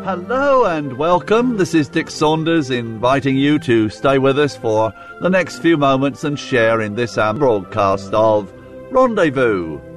Hello and welcome. This is Dick Saunders inviting you to stay with us for the next few moments and share in this broadcast of Rendezvous.